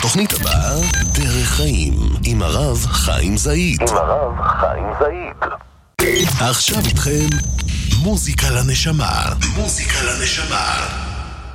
בתוכנית הבאה, דרך חיים, עם הרב חיים זעיד. עכשיו איתכם, מוזיקה לנשמה.